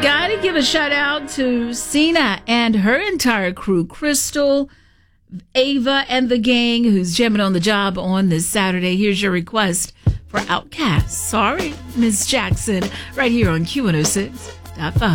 Gotta give a shout out to Cena and her entire crew, Crystal, Ava, and the gang who's jamming on the job on this Saturday. Here's your request for Outkast. Sorry, Miss Jackson, right here on Q106.5.